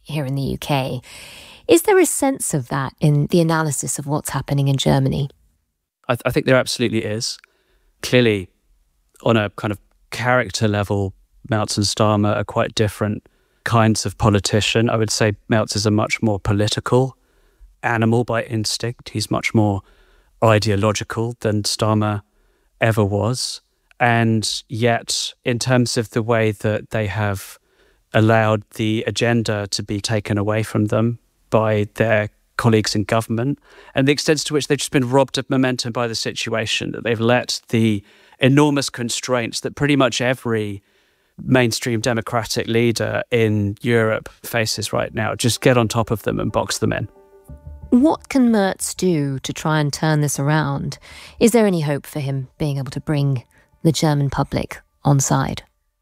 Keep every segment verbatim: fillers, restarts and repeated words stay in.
here in the U K. Is there a sense of that in the analysis of what's happening in Germany? I, th- I think there absolutely is. Clearly, on a kind of character level, Merz and Starmer are quite different kinds of politician. I would say Merz is a much more political animal by instinct. He's much more ideological than Starmer ever was. And yet, in terms of the way that they have allowed the agenda to be taken away from them by their colleagues in government, and the extent to which they've just been robbed of momentum by the situation, that they've let the enormous constraints that pretty much every mainstream democratic leader in Europe faces right now just get on top of them and box them in. What can Merz do to try and turn this around? Is there any hope for him being able to bring the German public on side?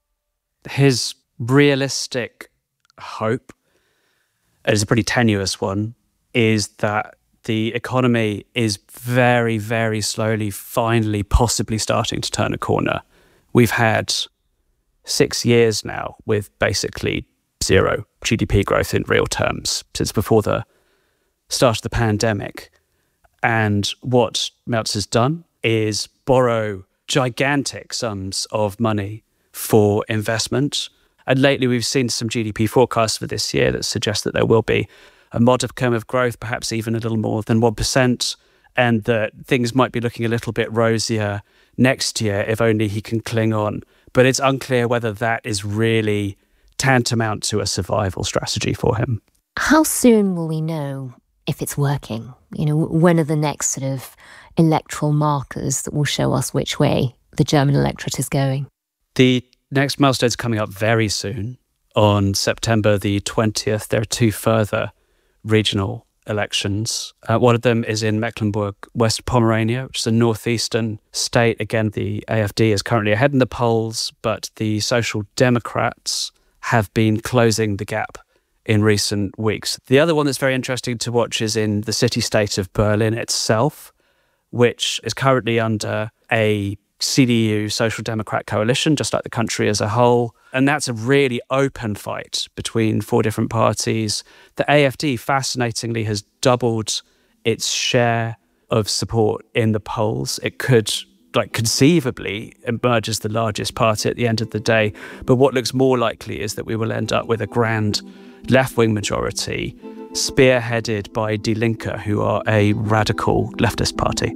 His realistic hope, and it's a pretty tenuous one, is that the economy is very, very slowly, finally, possibly starting to turn a corner. We've had six years now with basically zero G D P growth in real terms since before the start of the pandemic. And what Merz has done is borrow gigantic sums of money for investment. And lately we've seen some G D P forecasts for this year that suggest that there will be a modicum of growth, perhaps even a little more than one percent, and that things might be looking a little bit rosier next year if only he can cling on. But it's unclear whether that is really tantamount to a survival strategy for him. How soon will we know if it's working? You know, when are the next sort of electoral markers that will show us which way the German electorate is going? The next milestone's coming up very soon. On September the twentieth, there are two further regional elections. Uh, one of them is in Mecklenburg, West Pomerania, which is a northeastern state. Again, the A F D is currently ahead in the polls, but the Social Democrats have been closing the gap in recent weeks. The other one that's very interesting to watch is in the city-state of Berlin itself, which is currently under a C D U Social Democrat coalition, just like the country as a whole. And that's a really open fight between four different parties. The A F D, fascinatingly, has doubled its share of support in the polls. It could, like, conceivably emerge as the largest party at the end of the day. But what looks more likely is that we will end up with a grand left-wing majority spearheaded by Die Linke, who are a radical leftist party.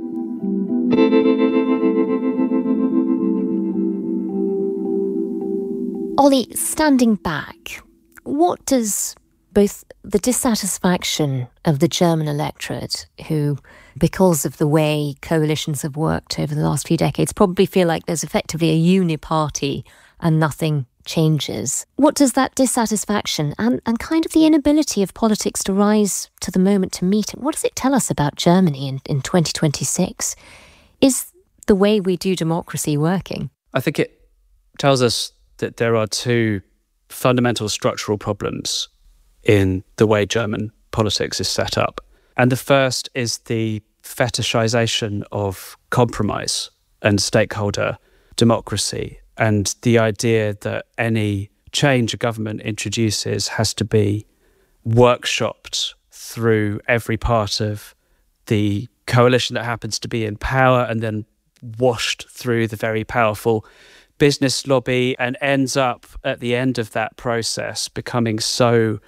Ollie, standing back, what does both the dissatisfaction of the German electorate, who, because of the way coalitions have worked over the last few decades, probably feel like there's effectively a uniparty and nothing changes. What does that dissatisfaction and, and kind of the inability of politics to rise to the moment to meet it, what does it tell us about Germany in, in twenty twenty-six? Is the way we do democracy working? I think it tells us that there are two fundamental structural problems in the way German politics is set up. And the first is the fetishization of compromise and stakeholder democracy, and the idea that any change a government introduces has to be workshopped through every part of the coalition that happens to be in power and then washed through the very powerful business lobby, and ends up at the end of that process becoming so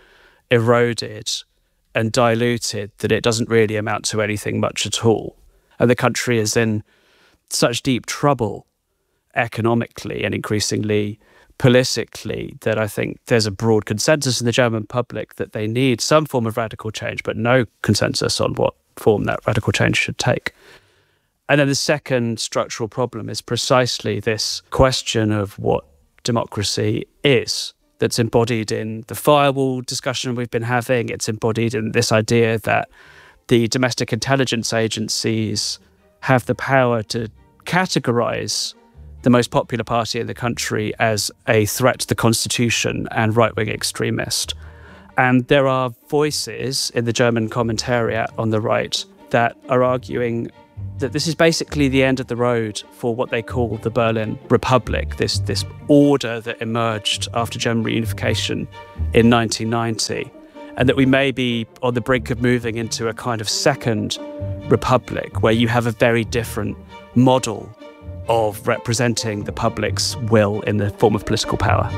eroded and diluted that it doesn't really amount to anything much at all. And the country is in such deep trouble economically and increasingly politically that I think there's a broad consensus in the German public that they need some form of radical change, but no consensus on what form that radical change should take. And then the second structural problem is precisely this question of what democracy is, that's embodied in the firewall discussion we've been having. It's embodied in this idea that the domestic intelligence agencies have the power to categorize the most popular party in the country as a threat to the constitution and right-wing extremist. And there are voices in the German commentariat on the right that are arguing that this is basically the end of the road for what they call the Berlin Republic, this, this order that emerged after German reunification in nineteen ninety. and that we may be on the brink of moving into a kind of second republic where you have a very different model of representing the public's will in the form of political power.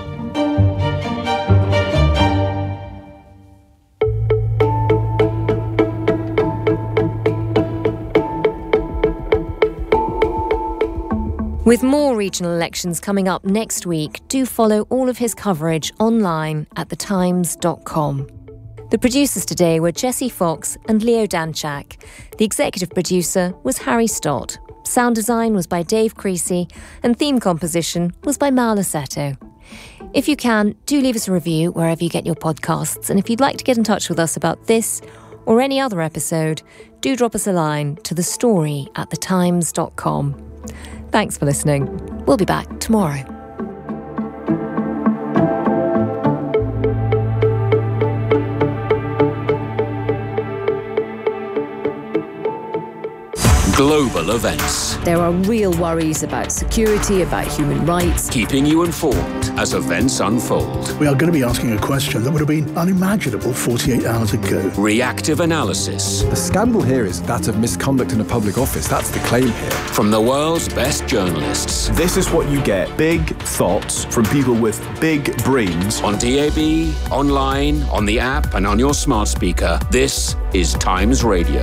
With more regional elections coming up next week, do follow all of his coverage online at the times dot com. The producers today were Jessie Fox and Leo Danchak. The executive producer was Harry Stott. Sound design was by Dave Creasy, and theme composition was by Mal Assetto. If you can, do leave us a review wherever you get your podcasts, and if you'd like to get in touch with us about this or any other episode, do drop us a line to the story at the times dot com. Thanks for listening. We'll be back tomorrow. Global events. There are real worries about security, about human rights. Keeping you informed as events unfold. We are going to be asking a question that would have been unimaginable forty-eight hours ago. Reactive analysis. The scandal here is that of misconduct in a public office. That's the claim here. From the world's best journalists. This is what you get. Big thoughts from people with big brains. On D A B, online, on the app, and on your smart speaker. This is Times Radio.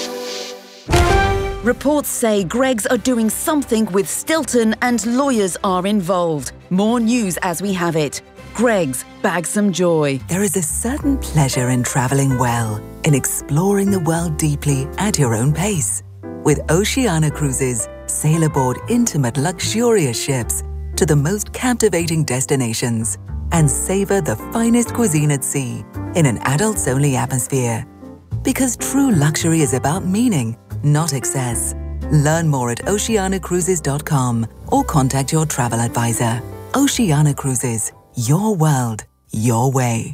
Reports say Greggs are doing something with Stilton and lawyers are involved. More news as we have it. Greggs, bag some joy. There is a certain pleasure in travelling well, in exploring the world deeply at your own pace. With Oceania Cruises, sail aboard intimate, luxurious ships to the most captivating destinations and savour the finest cuisine at sea in an adults-only atmosphere. Because true luxury is about meaning, not excess. Learn more at oceania cruises dot com or contact your travel advisor. Oceania Cruises, your world, your way.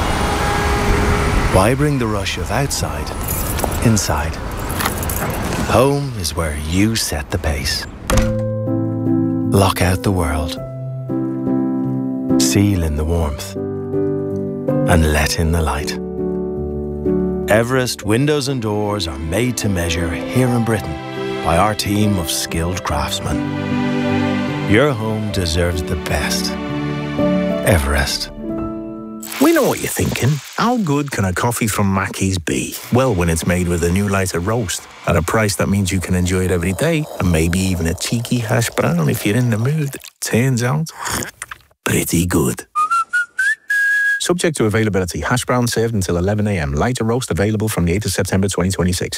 Why bring the rush of outside inside? Home is where you set the pace. Lock out the world. Seal in the warmth. And let in the light. Everest windows and doors are made to measure here in Britain by our team of skilled craftsmen. Your home deserves the best. Everest. We know what you're thinking. How good can a coffee from Mackey's be? Well, when it's made with a new lighter roast at a price that means you can enjoy it every day, and maybe even a cheeky hash brown if you're in the mood. Turns out, pretty good. Subject to availability. Hash brown served until eleven a.m. Lighter roast available from the eighth of September twenty twenty-six.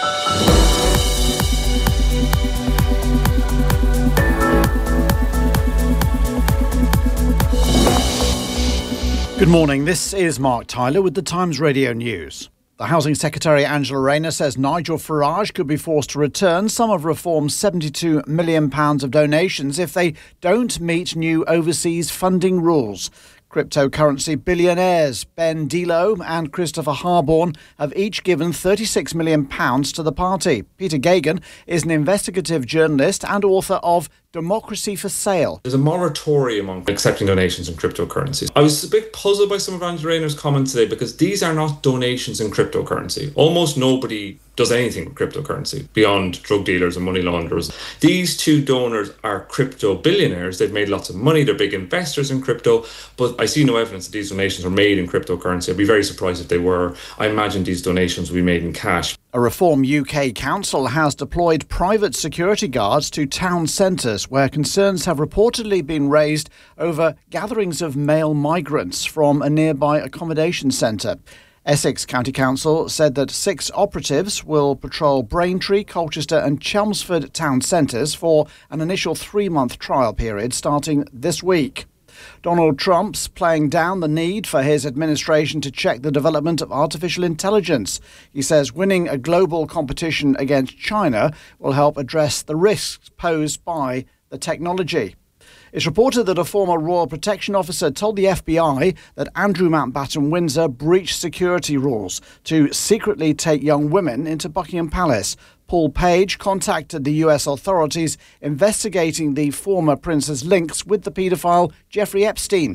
Good morning. This is Mark Tyler with the Times Radio News. The Housing Secretary Angela Rayner says Nigel Farage could be forced to return some of Reform's seventy-two million pounds of donations if they don't meet new overseas funding rules. Cryptocurrency billionaires Ben Delo and Christopher Harborne have each given thirty-six million pounds to the party. Peter Gagan is an investigative journalist and author of Democracy for Sale. There's a moratorium on accepting donations in cryptocurrencies. I was a bit puzzled by some of Angela Rayner's comments today because these are not donations in cryptocurrency. Almost nobody does anything with cryptocurrency beyond drug dealers and money launderers. These two donors are crypto billionaires. They've made lots of money. They're big investors in crypto, but I see no evidence that these donations are made in cryptocurrency. I'd be very surprised if they were. I imagine these donations will be made in cash. A Reform U K council has deployed private security guards to town centres where concerns have reportedly been raised over gatherings of male migrants from a nearby accommodation centre. Essex County Council said that six operatives will patrol Braintree, Colchester and Chelmsford town centres for an initial three-month trial period starting this week. Donald Trump's playing down the need for his administration to check the development of artificial intelligence. He says winning a global competition against China will help address the risks posed by the technology. It's reported that a former Royal Protection Officer told the F B I that Andrew Mountbatten Windsor breached security rules to secretly take young women into Buckingham Palace. Paul Page contacted the U S authorities investigating the former prince's links with the paedophile Jeffrey Epstein.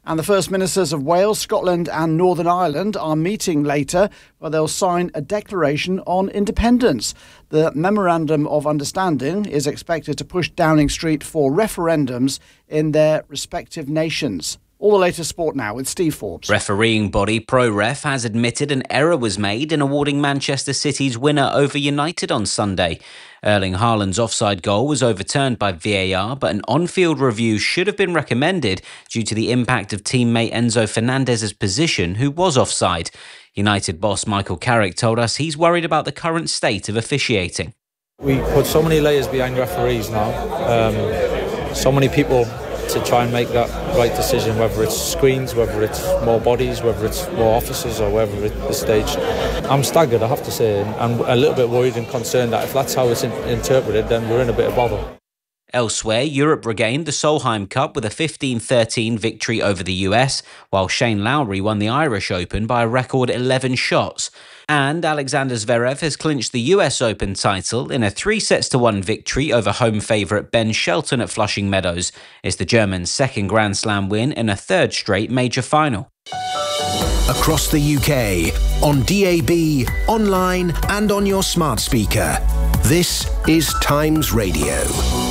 And the First Ministers of Wales, Scotland and Northern Ireland are meeting later, where they'll sign a declaration on independence. The Memorandum of Understanding is expected to push Downing Street for referendums in their respective nations. All the latest sport now with Steve Forbes. Refereeing body ProRef has admitted an error was made in awarding Manchester City's winner over United on Sunday. Erling Haaland's offside goal was overturned by V A R, but an on-field review should have been recommended due to the impact of teammate Enzo Fernandez's position, who was offside. United boss Michael Carrick told us he's worried about the current state of officiating. We put so many layers behind referees now, um, so many people to try and make that right decision, whether it's screens, whether it's more bodies, whether it's more officers or whether it's staged. I'm staggered, I have to say, and a little bit worried and concerned that if that's how it's in- interpreted, then we're in a bit of bother. Elsewhere, Europe regained the Solheim Cup with a fifteen thirteen victory over the U S, while Shane Lowry won the Irish Open by a record eleven shots. And Alexander Zverev has clinched the U S Open title in a three sets to one victory over home favourite Ben Shelton at Flushing Meadows. It's the German's second Grand Slam win in a third straight major final. Across the U K, on D A B, online and on your smart speaker. This is Times Radio.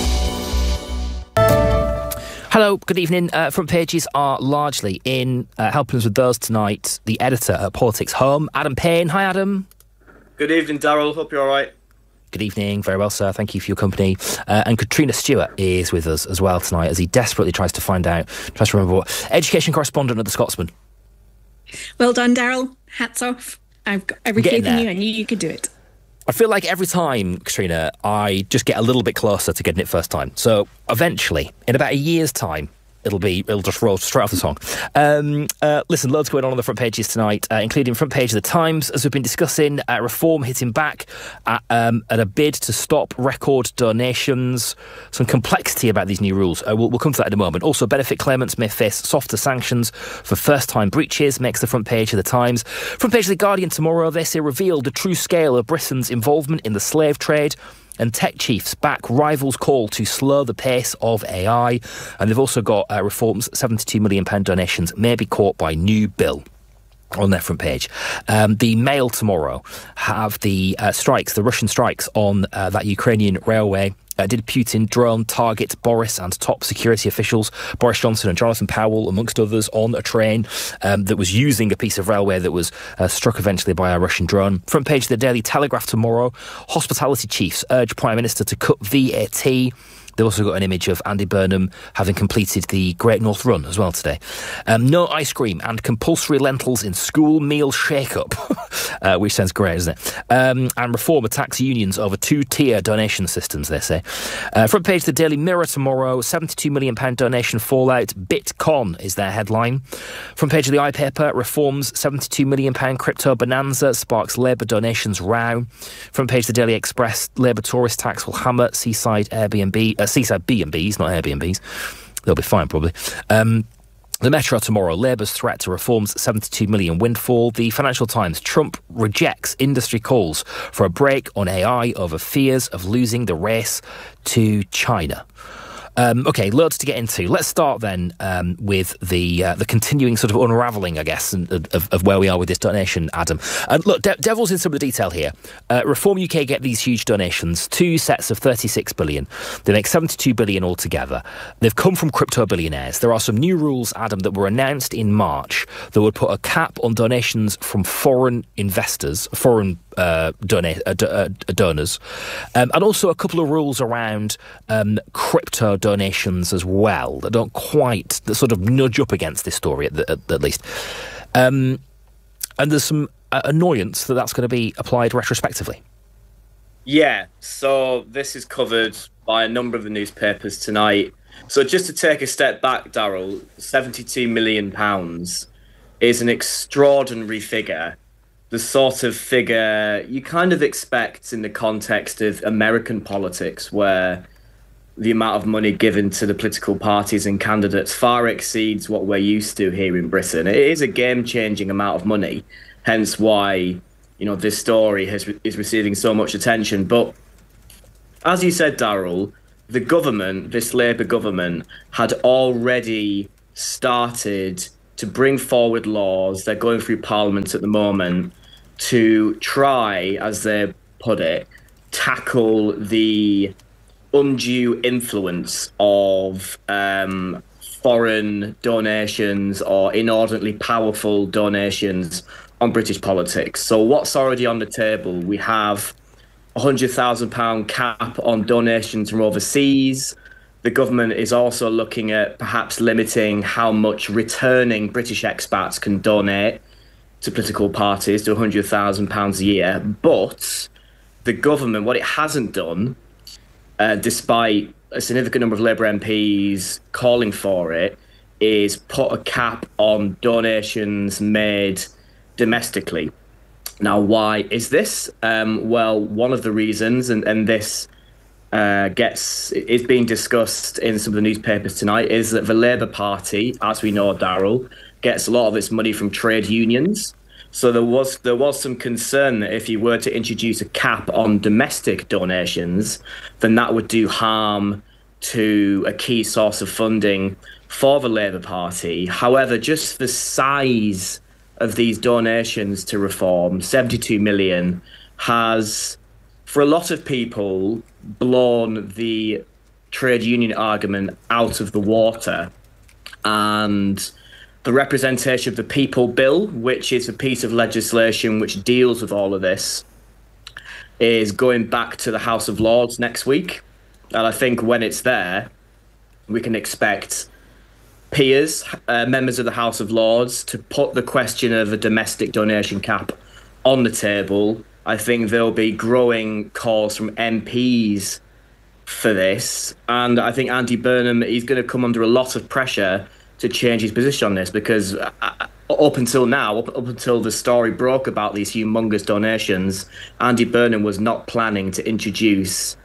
Hello, good evening. Uh, front pages are largely in uh, helping us with those tonight. The editor at Politics Home, Adam Payne. Hi, Adam. Good evening, Daryl. Hope you're all right. Good evening. Very well, sir. Thank you for your company. Uh, and Katrina Stewart is with us as well tonight as he desperately tries to find out, tries to remember what. Education correspondent at The Scotsman. Well done, Daryl. Hats off. I've got every faith in you. I knew you could do it. I feel like every time, Katrina, I just get a little bit closer to getting it first time. So eventually, in about a year's time, it'll be it'll just roll straight off the tongue. Um, uh, listen, loads going on on the front pages tonight, uh, including front page of the Times, as we've been discussing, uh, reform hitting back at, um, at a bid to stop record donations. Some complexity about these new rules. Uh, we'll, we'll come to that in a moment. Also, benefit claimants may face softer sanctions for first-time breaches, makes the front page of the Times. Front page of the Guardian tomorrow, they say revealed the true scale of Britain's involvement in the slave trade. And tech chiefs back rivals' call to slow the pace of A I. And they've also got uh, reforms, seventy-two million pounds donations may be caught by new bill. On their front page. Um, the Mail tomorrow have the uh, strikes, the Russian strikes on uh, that Ukrainian railway. Uh, did Putin drone target Boris and top security officials, Boris Johnson and Jonathan Powell, amongst others, on a train um, that was using a piece of railway that was uh, struck eventually by a Russian drone? Front page of the Daily Telegraph tomorrow. Hospitality chiefs urge Prime Minister to cut V A T. They've also got an image of Andy Burnham having completed the Great North Run as well today. Um, no ice cream and compulsory lentils in school meal shake-up, uh, which sounds great, isn't it? Um, and reform attacks unions over two-tier donation systems, they say. Uh, front page of the Daily Mirror tomorrow, seventy-two million pounds donation fallout. Bitcon is their headline. Front page of the iPaper, reforms, seventy-two million pounds crypto bonanza sparks Labour donations row. Front page of the Daily Express, Labour tourist tax will hammer seaside Airbnb. Uh, seaside B and Bs, not Airbnbs. They'll be fine, probably. Um, the Metro tomorrow, Labour's threat to reforms, seventy-two million windfall. The Financial Times, Trump rejects industry calls for a break on A I over fears of losing the race to China. Um, OK, loads to get into. Let's start then um, with the uh, the continuing sort of unravelling, I guess, of, of where we are with this donation, Adam. And look, de- devil's in some of the detail here. Uh, Reform U K get these huge donations, two sets of thirty-six billion. They make seventy-two billion altogether. They've come from crypto billionaires. There are some new rules, Adam, that were announced in March that would put a cap on donations from foreign investors, foreign Uh, donate, uh, do, uh, donors, um, and also a couple of rules around um, crypto donations as well that don't quite, that sort of nudge up against this story at, the, at, at least. Um, and there's some uh, annoyance that that's going to be applied retrospectively. Yeah, so this is covered by a number of the newspapers tonight. So just to take a step back, Daryl, seventy-two million pounds is an extraordinary figure. The sort of figure you kind of expect in the context of American politics, where the amount of money given to the political parties and candidates far exceeds what we're used to here in Britain. It is a game-changing amount of money, hence why, you know, this story has, is receiving so much attention. But as you said, Daryl, the government, this Labour government, had already started to bring forward laws. They're going through Parliament at the moment to try, as they put it, tackle the undue influence of um, foreign donations or inordinately powerful donations on British politics. So what's already on the table? We have a one hundred thousand pounds cap on donations from overseas. The government is also looking at perhaps limiting how much returning British expats can donate to political parties to one hundred thousand pounds a year. But the government, what it hasn't done, uh, despite a significant number of Labour M Ps calling for it, is put a cap on donations made domestically. Now, why is this? Um, well, one of the reasons, and, and this uh, gets is being discussed in some of the newspapers tonight, is that the Labour Party, as we know, Daryl, gets a lot of its money from trade unions. So there was there was some concern that if you were to introduce a cap on domestic donations, then that would do harm to a key source of funding for the Labour Party. However, just the size of these donations to reform, seventy-two million, has, for a lot of people, blown the trade union argument out of the water. And the Representation of the People Bill, which is a piece of legislation which deals with all of this, is going back to the House of Lords next week. And I think when it's there, we can expect peers, uh, members of the House of Lords, to put the question of a domestic donation cap on the table. I think there'll be growing calls from M Ps for this. And I think Andy Burnham, he's going to come under a lot of pressure to change his position on this, because uh, up until now, up, up until the story broke about these humongous donations, Andy Burnham was not planning to introduce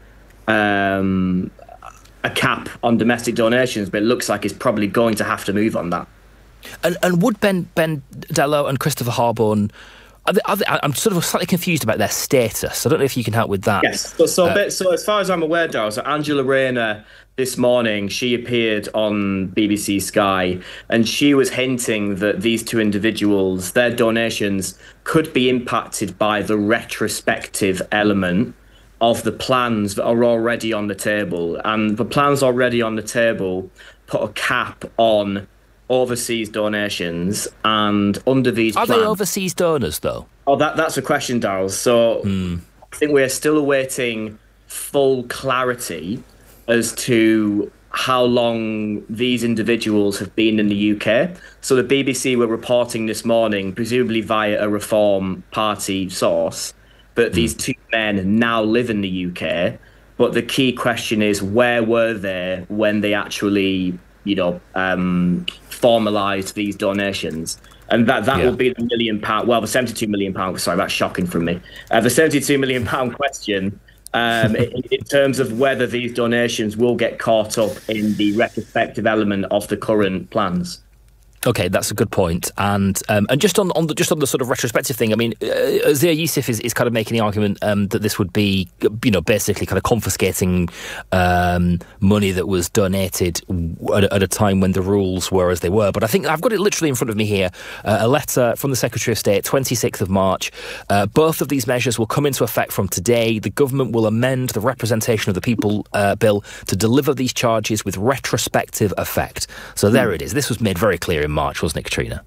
um, a cap on domestic donations, but it looks like he's probably going to have to move on that. And and would Ben Ben Dello and Christopher Harborne, are they, are they, I'm sort of slightly confused about their status. I don't know if you can help with that. Yes. So, so, uh, bit, so as far as I'm aware, Darryl, so Angela Rayner this morning, she appeared on B B C Sky, and she was hinting that these two individuals, their donations could be impacted by the retrospective element of the plans that are already on the table. And the plans already on the table put a cap on overseas donations, and under these are plans, they overseas donors, though? Oh, that that's a question, Darryl. So mm. I think we're still awaiting full clarity as to how long these individuals have been in the U K. So the B B C were reporting this morning, presumably via a Reform Party source, that mm. these two men now live in the U K. But the key question is, where were they when they actually, you know, um, formalised these donations? And that, that yeah. will be the million pound, well, the seventy-two million pound, sorry, that's shocking from me. Uh, the seventy-two million pound question, um, in, in terms of whether these donations will get caught up in the retrospective element of the current plans. Okay, that's a good point. And um, and just on, on the just on the sort of retrospective thing, I mean, uh, Zia Youssef is, is kind of making the argument um, that this would be, you know, basically kind of confiscating um, money that was donated at, at a time when the rules were as they were. But I think I've got it literally in front of me here, uh, a letter from the Secretary of State, twenty-sixth of March. Uh, both of these measures will come into effect from today. The government will amend the Representation of the People uh, Bill to deliver these charges with retrospective effect. So there it is. This was made very clear in March, wasn't it, Katrina?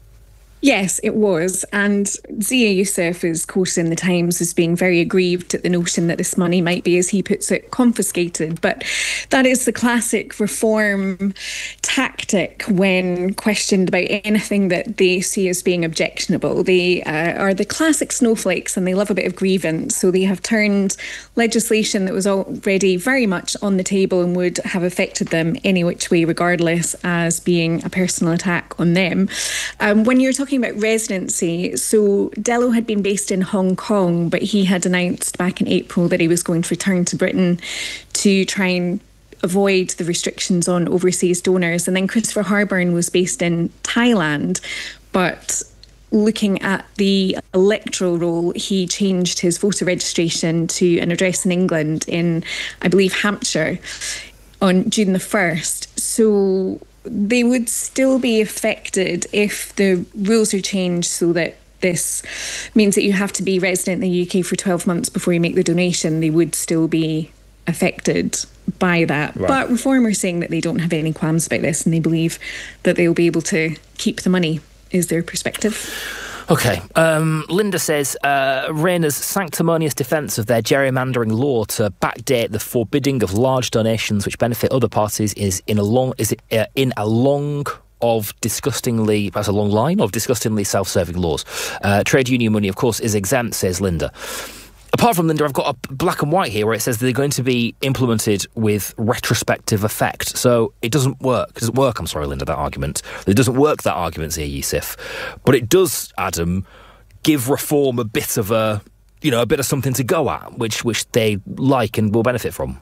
Yes, it was. And Zia Youssef is quoted in the Times as being very aggrieved at the notion that this money might be, as he puts it, confiscated. But that is the classic reform tactic when questioned about anything that they see as being objectionable. They uh, are the classic snowflakes, and they love a bit of grievance. So they have turned legislation that was already very much on the table and would have affected them any which way regardless as being a personal attack on them. Um, when you're talking about residency, so Dello had been based in Hong Kong, but he had announced back in April that he was going to return to Britain to try and avoid the restrictions on overseas donors. And then Christopher Harborne was based in Thailand, but looking at the electoral roll, he changed his voter registration to an address in England in, I believe, Hampshire on June the first. So they would still be affected if the rules are changed so that this means that you have to be resident in the U K for twelve months before you make the donation. They would still be affected by that. Right. But Reform are saying that they don't have any qualms about this and they believe that they'll be able to keep the money, is their perspective. OK, um, Linda says uh, Rayner's sanctimonious defence of their gerrymandering law to backdate the forbidding of large donations which benefit other parties is in a long is uh, in a long of disgustingly that's a long line of disgustingly self-serving laws. Uh, trade union money, of course, is exempt, says Linda. Apart from Linda, I've got a black and white here where it says they're going to be implemented with retrospective effect. So it doesn't work. It doesn't work, I'm sorry, Linda, that argument. It doesn't work, that argument, here, Yusuf. But it does, Adam, give Reform a bit of a, you know, a bit of something to go at, which which they like and will benefit from.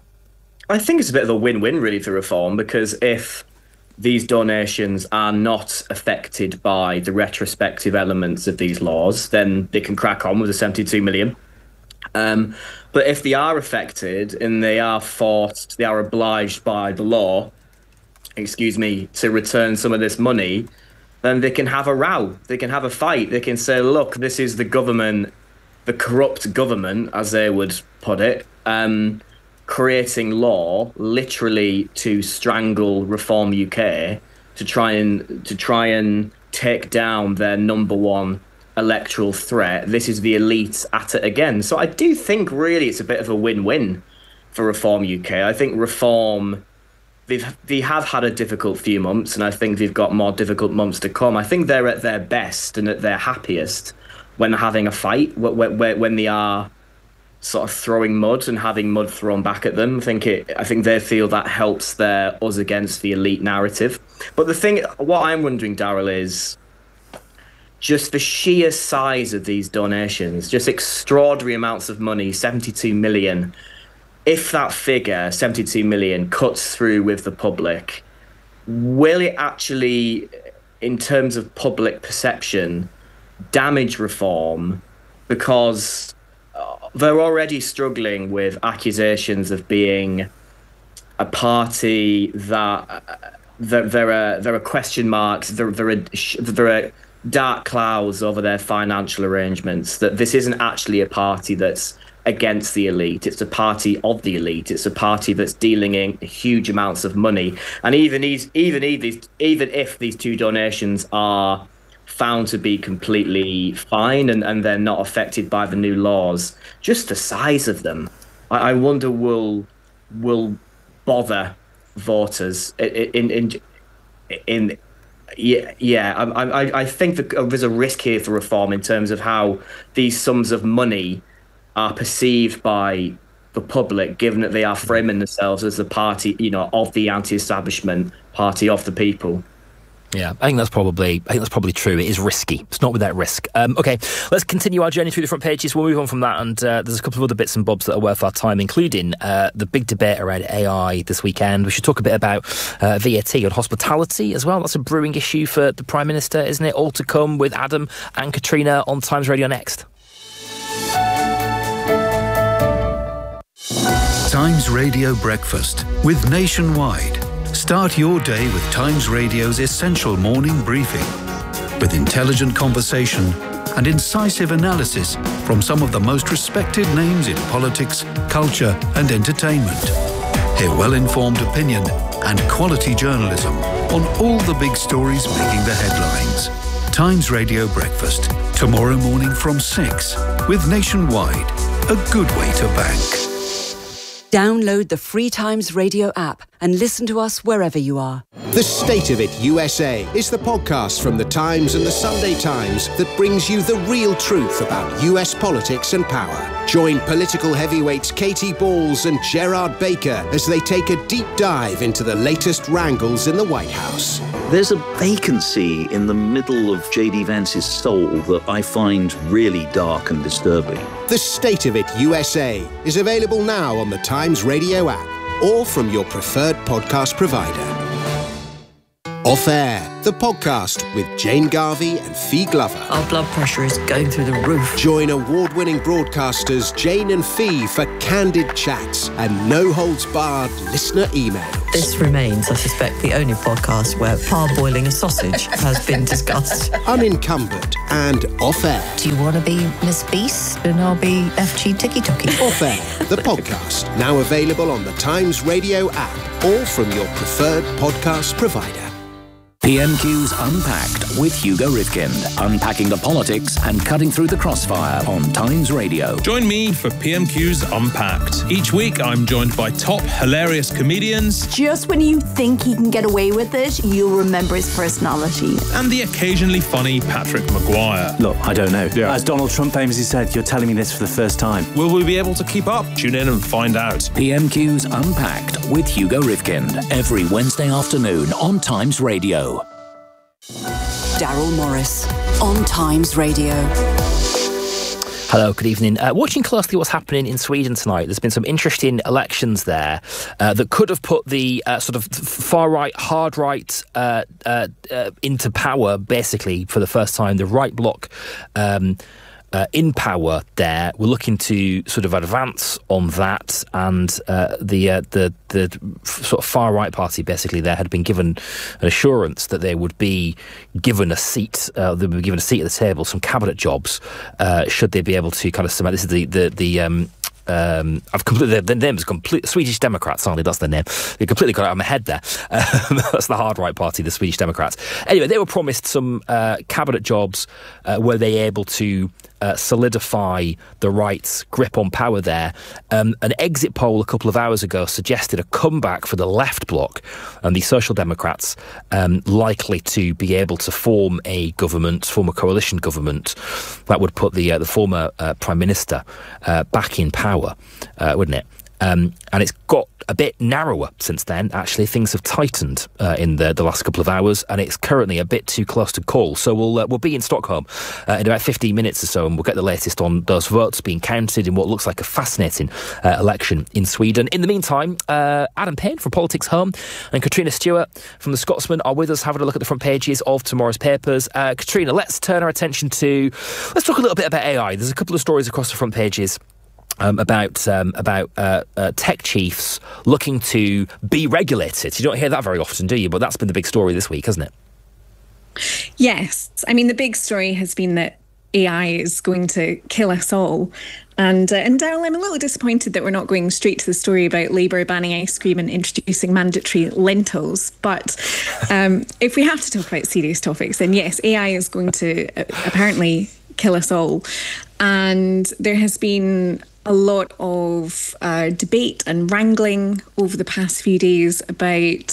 I think it's a bit of a win-win, really, for Reform, because if these donations are not affected by the retrospective elements of these laws, then they can crack on with the seventy-two million. Um, but if they are affected and they are forced, they are obliged by the law, excuse me, to return some of this money, then they can have a row. They can have a fight. They can say, look, this is the government, the corrupt government, as they would put it, um, creating law literally to strangle Reform U K, to try and to try and take down their number one electoral threat. This is the elite at it again. So I do think really it's a bit of a win-win for Reform U K. I think Reform, they've they have had a difficult few months, and I think they've got more difficult months to come. I think they're at their best and at their happiest when they're having a fight, when, when they are sort of throwing mud and having mud thrown back at them. I think it. I think they feel that helps their us against the elite narrative. But the thing, what I'm wondering, Daryl, is just the sheer size of these donations, just extraordinary amounts of money, seventy-two million. If that figure, seventy-two million, cuts through with the public, will it actually, in terms of public perception, damage Reform? Because they're already struggling with accusations of being a party that there, there are there are question marks, there, there are there are dark clouds over their financial arrangements, that this isn't actually a party that's against the elite. It's a party of the elite. It's a party that's dealing in huge amounts of money. And even these, even if these, even if these two donations are found to be completely fine and, and they're not affected by the new laws, just the size of them, I, I wonder will will bother voters in in in. in Yeah, yeah. I, I, I think that there's a risk here for Reform in terms of how these sums of money are perceived by the public, given that they are framing themselves as the party, you know, of the anti-establishment party of the people. Yeah, I think that's probably I think that's probably true. It is risky. It's not without risk. Um, okay, let's continue our journey through the front pages. We'll move on from that, and uh, there's a couple of other bits and bobs that are worth our time, including uh, the big debate around A I this weekend. We should talk a bit about uh, V A T on hospitality as well. That's a brewing issue for the Prime Minister, isn't it? All to come with Adam and Katrina on Times Radio next. Times Radio Breakfast with Nationwide. Start your day with Times Radio's essential morning briefing, with intelligent conversation and incisive analysis from some of the most respected names in politics, culture and entertainment. Hear well-informed opinion and quality journalism on all the big stories making the headlines. Times Radio Breakfast, tomorrow morning from six, with Nationwide, a good way to bank. Download the free Times Radio app and listen to us wherever you are. The State of It U S A is the podcast from The Times and The Sunday Times that brings you the real truth about U S politics and power. Join political heavyweights Katie Balls and Gerard Baker as they take a deep dive into the latest wrangles in the White House. There's a vacancy in the middle of J D Vance's soul that I find really dark and disturbing. The State of It U S A is available now on the Times Radio app or from your preferred podcast provider. Off Air, the podcast with Jane Garvey and Fee Glover. Our blood pressure is going through the roof. Join award-winning broadcasters Jane and Fee for candid chats and no-holds-barred listener emails. This remains, I suspect, the only podcast where parboiling a sausage has been discussed. Unencumbered and Off Air. Do you want to be Miss Beast and I'll be F G Tiki Toki? Off Air, the podcast, now available on the Times Radio app or from your preferred podcast provider. P M Q's Unpacked with Hugo Rifkind, unpacking the politics and cutting through the crossfire on Times Radio. Join me for P M Q's Unpacked. Each week I'm joined by top hilarious comedians. Just when you think he can get away with it, you'll remember his personality. And the occasionally funny Patrick Maguire. Look, I don't know. Yeah. As Donald Trump famously said, you're telling me this for the first time. Will we be able to keep up? Tune in and find out. P M Q's Unpacked with Hugo Rifkind, every Wednesday afternoon on Times Radio. Daryl Morris on Times Radio. Hello, good evening. Uh, watching closely what's happening in Sweden tonight, there's been some interesting elections there uh, that could have put the uh, sort of far-right, hard-right uh, uh, uh, into power, basically, for the first time. The right bloc um, uh, in power there. We're looking to sort of advance on that, and uh, the, uh, the the sort of far-right party, basically, there had been given an assurance that they would be given a seat, uh, they would be given a seat at the table, some cabinet jobs, uh, should they be able to kind of cement. This is the the the. Um, Um, I've completely, the name is complete, Swedish Democrats, sorry, that's the name. They completely got it out of my head there. Um, that's the hard right party, the Swedish Democrats. Anyway, they were promised some uh, cabinet jobs uh, where they able to uh, solidify the right's grip on power there. Um, an exit poll a couple of hours ago suggested a comeback for the left bloc and the Social Democrats um, likely to be able to form a government, form a coalition government that would put the uh, the former uh, Prime Minister uh, back in power. Uh, wouldn't it? Um, and it's got a bit narrower since then. Actually, things have tightened uh, in the, the last couple of hours, and it's currently a bit too close to call. So we'll uh, we'll be in Stockholm uh, in about fifteen minutes or so, and we'll get the latest on those votes being counted in what looks like a fascinating uh, election in Sweden. In the meantime, uh, Adam Payne from Politics Home and Katrina Stewart from The Scotsman are with us, having a look at the front pages of tomorrow's papers. Uh, Katrina, let's turn our attention to let's talk a little bit about A I. There's a couple of stories across the front pages. Um, about um, about uh, uh, tech chiefs looking to be regulated. You don't hear that very often, do you? But that's been the big story this week, hasn't it? Yes. I mean, the big story has been that A I is going to kill us all. And, uh, and Daryl, I'm a little disappointed that we're not going straight to the story about Labour banning ice cream and introducing mandatory lentils. But um, if we have to talk about serious topics, then yes, A I is going to uh, apparently kill us all. And there has been a lot of uh, debate and wrangling over the past few days about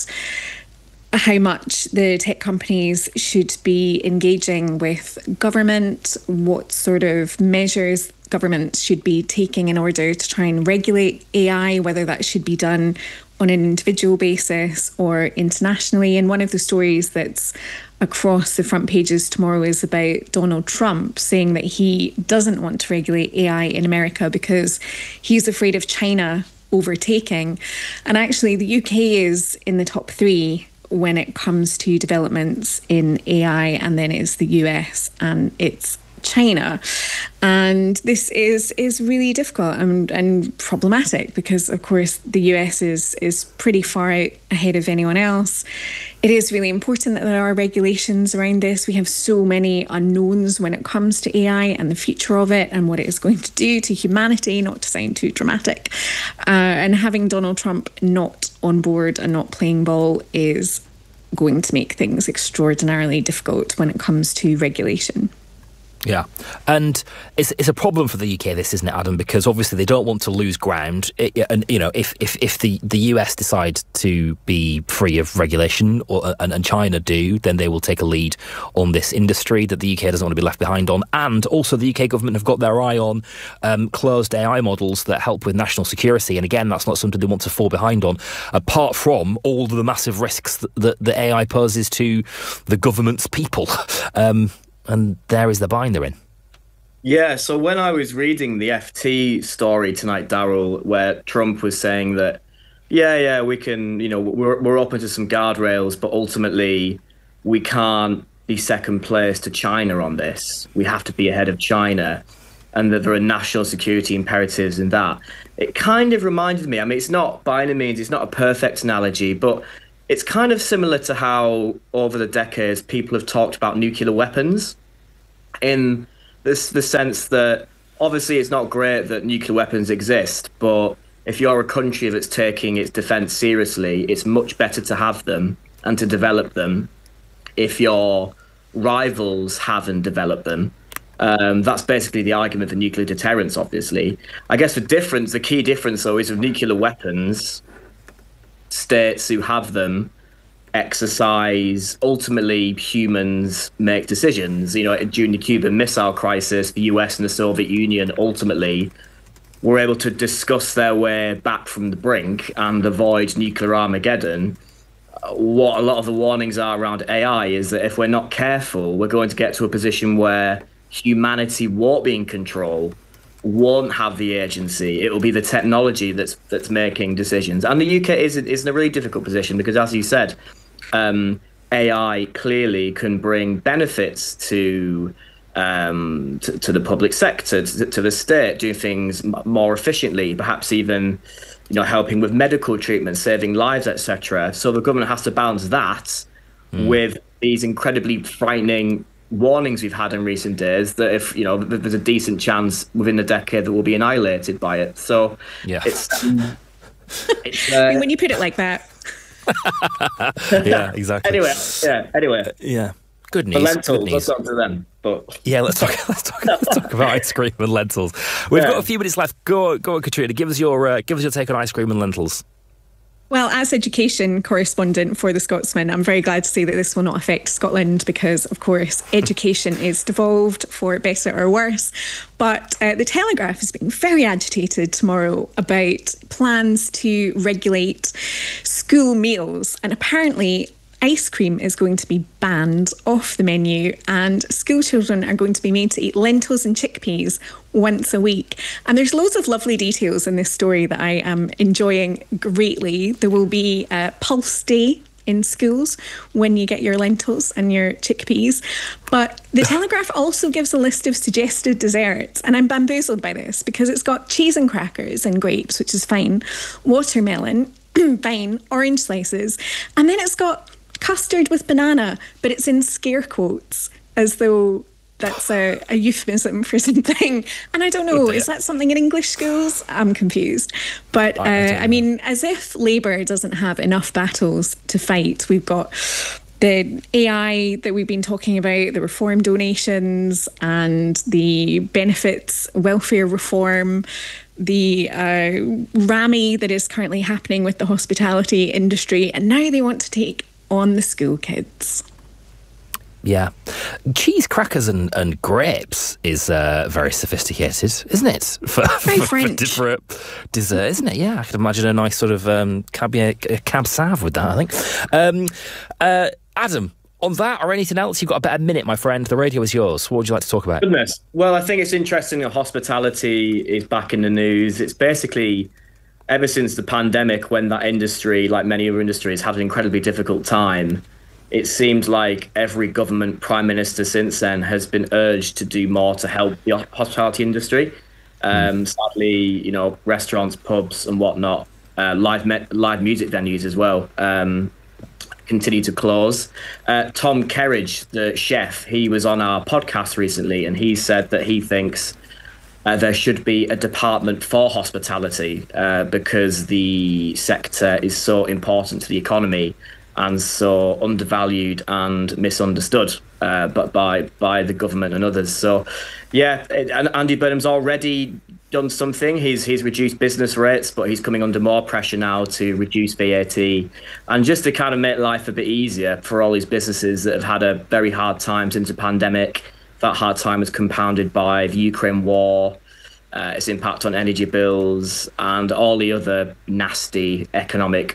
how much the tech companies should be engaging with government, what sort of measures government should be taking in order to try and regulate A I, whether that should be done on an individual basis or internationally. And one of the stories that's across the front pages tomorrow is about Donald Trump saying that he doesn't want to regulate A I in America because he's afraid of China overtaking. And actually, the U K is in the top three when it comes to developments in A I, and then it's the U S and it's China. And this is is really difficult and, and problematic because, of course, the U S is is pretty far out ahead of anyone else. It is really important that there are regulations around this. We have so many unknowns when it comes to A I and the future of it and what it is going to do to humanity, not to sound too dramatic. Uh, and having Donald Trump not on board and not playing ball is going to make things extraordinarily difficult when it comes to regulation. Yeah, and it's it's a problem for the U K, this, isn't it, Adam? Because obviously they don't want to lose ground. It, and you know, if if, if the, the U S decide to be free of regulation, or and, and China do, then they will take a lead on this industry that the U K doesn't want to be left behind on. And also, the U K government have got their eye on um, closed A I models that help with national security. And again, that's not something they want to fall behind on. Apart from all of the massive risks that, that the A I poses to the government's people. Um, And there is the bind they're in. Yeah, so when I was reading the F T story tonight, Daryl, where Trump was saying that Yeah, yeah, we can, you know, we're, we're open to some guardrails, but ultimately we can't be second place to China on this. We have to be ahead of China, and that there are national security imperatives in that. It kind of reminded me, I mean, it's not by any means, it's not a perfect analogy, but it's kind of similar to how over the decades people have talked about nuclear weapons, in this the sense that obviously it's not great that nuclear weapons exist, but if you're a country that's taking its defence seriously, it's much better to have them and to develop them if your rivals haven't developed them. Um, that's basically the argument for nuclear deterrence, obviously. I guess the difference, the key difference, though, is with nuclear weapons, states who have them exercise, ultimately humans make decisions. You know, during the Cuban Missile Crisis, the U S and the Soviet Union ultimately were able to discuss their way back from the brink and avoid nuclear Armageddon. What a lot of the warnings are around A I is that if we're not careful, we're going to get to a position where humanity won't be in control, won't have the agency. It will be the technology that's that's making decisions. And the U K is, is in a really difficult position because, as you said, um, A I clearly can bring benefits to Um, to, to the public sector, to, to the state, doing things m- more efficiently, perhaps even, you know, helping with medical treatment, saving lives, et cetera. So the government has to balance that mm. with these incredibly frightening warnings we've had in recent days that if, you know, there's a decent chance within the decade that we'll be annihilated by it. So yeah. it's, it's uh, I mean, when you put it like that. Yeah, exactly. Anyway, yeah, anyway. Yeah. Good news. The lentils, good news. let's talk to them. But yeah, let's talk. Let's talk. Let's talk about ice cream and lentils. We've Yeah. got a few minutes left. Go, go on, Katrina. Give us your, uh, give us your take on ice cream and lentils. Well, as education correspondent for The Scotsman, I'm very glad to say that this will not affect Scotland because, of course, education is devolved for better or worse. But uh, the Telegraph is being very agitated tomorrow about plans to regulate school meals. And apparently ice cream is going to be banned off the menu, and school children are going to be made to eat lentils and chickpeas once a week. And there's loads of lovely details in this story that I am enjoying greatly. There will be a Pulse Day in schools when you get your lentils and your chickpeas. But the Telegraph also gives a list of suggested desserts, and I'm bamboozled by this because it's got cheese and crackers and grapes, which is fine, watermelon, fine, orange slices, and then it's got custard with banana, but it's in scare quotes as though that's a, a euphemism for something. And I don't know, is that something in English schools? I'm confused. But uh, I, I mean, as if Labour doesn't have enough battles to fight. We've got the A I that we've been talking about, the reform donations and the benefits welfare reform, the uh, rammy that is currently happening with the hospitality industry. And now they want to take on the school kids. Yeah. Cheese, crackers and, and grapes is uh, very sophisticated, isn't it? For, very for, French. For, for dessert, isn't it? Yeah, I could imagine a nice sort of um, cabinet, cab sauv with that, I think. Um, uh, Adam, on that or anything else, you've got a better minute, my friend. The radio is yours. What would you like to talk about? Goodness. Well, I think it's interesting that hospitality is back in the news. It's basically ever since the pandemic, when that industry, like many other industries, had an incredibly difficult time, it seemed like every government prime minister since then has been urged to do more to help the hospitality industry. Um, mm. Sadly, you know, restaurants, pubs and whatnot, uh, live me- live music venues as well, um, continue to close. Uh, Tom Kerridge, the chef, he was on our podcast recently, and he said that he thinks Uh, there should be a department for hospitality uh, because the sector is so important to the economy and so undervalued and misunderstood uh, but by by the government and others. So, yeah, it, and Andy Burnham's already done something. He's he's reduced business rates, but he's coming under more pressure now to reduce V A T and just to kind of make life a bit easier for all these businesses that have had a very hard time since the pandemic. That hard time is compounded by the Ukraine war, uh, its impact on energy bills, and all the other nasty economic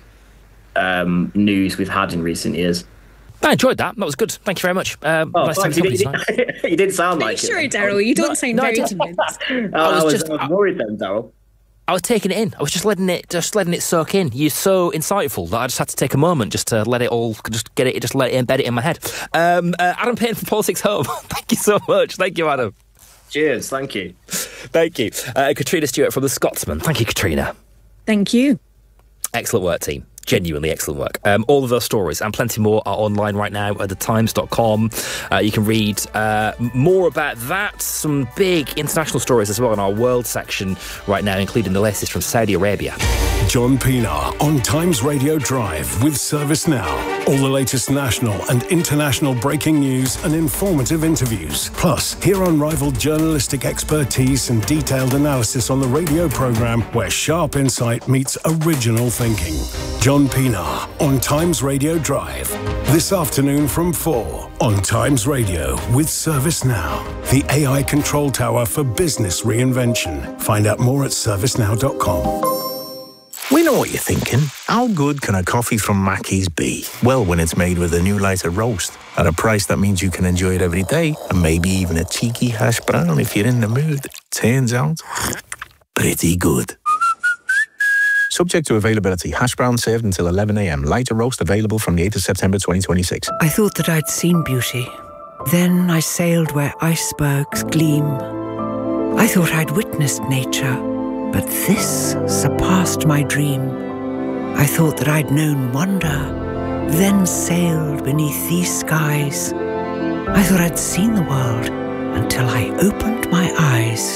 um, news we've had in recent years. I enjoyed that. That was good. Thank you very much. Um, oh, nice thanks. You, did, you didn't sound Are like you it. sure, Daryl? You don't No, sound no, I very didn't. convinced. I, I was I was, just- I was worried then, Daryl. I was taking it in. I was just letting it, just letting it soak in. You're so insightful that I just had to take a moment just to let it all, just get it, just let it embed it in my head. Um, uh, Adam Payne from Politics Home. Thank you so much. Thank you, Adam. Cheers. Thank you. Thank you. Uh, Katrina Stewart from The Scotsman. Thank you, Katrina. Thank you. Excellent work, team. Genuinely excellent work. Um, all of those stories and plenty more are online right now at the times dot com. Uh, you can read uh, more about that, some big international stories as well in our world section right now, including the latest from Saudi Arabia. John Pienaar on Times Radio Drive with ServiceNow. All the latest national and international breaking news and informative interviews. Plus, hear unrivaled journalistic expertise and detailed analysis on the radio programme where sharp insight meets original thinking. John Pienaar on Times Radio Drive. This afternoon from four on Times Radio with ServiceNow, the A I control tower for business reinvention. Find out more at service now dot com. We know what you're thinking. How good can a coffee from Mackey's be? Well, when it's made with a new lighter roast at a price that means you can enjoy it every day and maybe even a cheeky hash brown if you're in the mood. Turns out, pretty good. Subject to availability. Hash brown served until eleven a.m. Lighter roast available from the eighth of September twenty twenty-six. I thought that I'd seen beauty. Then I sailed where icebergs gleam. I thought I'd witnessed nature, but this surpassed my dream. I thought that I'd known wonder, then sailed beneath these skies. I thought I'd seen the world until I opened my eyes.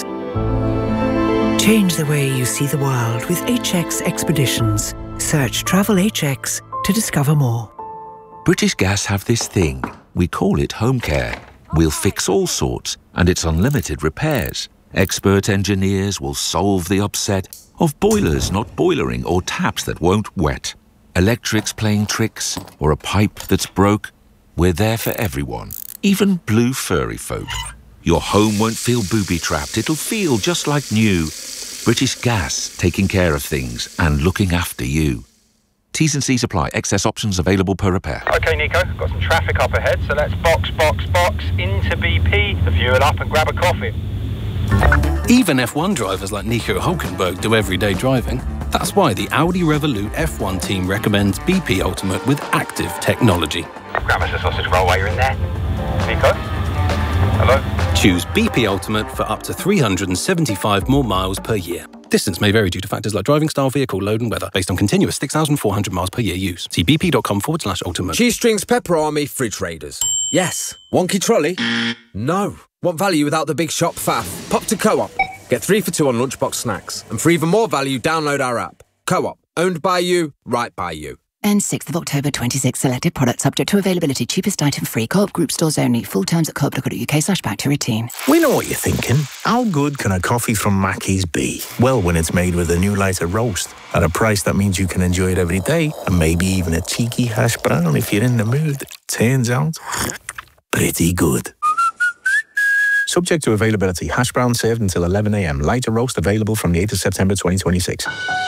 Change the way you see the world with H X Expeditions. Search Travel H X to discover more. British Gas have this thing. We call it home care. We'll fix all sorts, and it's unlimited repairs. Expert engineers will solve the upset of boilers not boilering or taps that won't wet. Electrics playing tricks or a pipe that's broke. We're there for everyone, even blue furry folk. Your home won't feel booby-trapped. It'll feel just like new. British Gas, taking care of things and looking after you. T's and C's apply. Excess options available per repair. OK, Nico, got some traffic up ahead, so let's box, box, box into B P, the fuel up and grab a coffee. Even F one drivers like Nico Hülkenberg do everyday driving. That's why the Audi Revolut F one team recommends B P Ultimate with active technology. Grab us a sausage roll while you're in there. Nico? Hello? Choose B P Ultimate for up to three hundred seventy-five more miles per year. Distance may vary due to factors like driving style, vehicle load and weather, based on continuous six thousand four hundred miles per year use. See bp.com forward slash ultimate. Cheese Strings Pepper Army Fridge Raiders. Yes. Wonky trolley? No. Want value without the big shop faff? Pop to Co-op. Get three for two on lunchbox snacks. And for even more value, download our app. Co-op. Owned by you, right by you. And sixth of October twenty-six, selected products subject to availability, cheapest item free, Co-op group stores only, full terms at co op dot co dot uk slash back to routine. We know what you're thinking. How good can a coffee from Mackey's be? Well, when it's made with a new lighter roast at a price that means you can enjoy it every day and maybe even a cheeky hash brown if you're in the mood. Turns out, pretty good. Subject to availability. Hash brown served until eleven a.m. Lighter roast available from the eighth of September twenty twenty-six.